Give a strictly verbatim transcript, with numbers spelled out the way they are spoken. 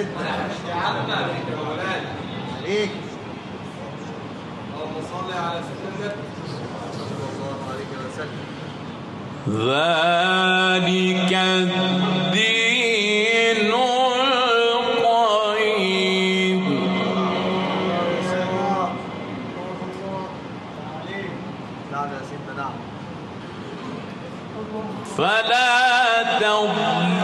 سيدنا يا عم عليك يا مولانا عليك. اللهم صل على سيدنا صلى الله عليه وسلم. ذلك الدين القيم. نعم يا سيدنا نعم. فلا تظلموا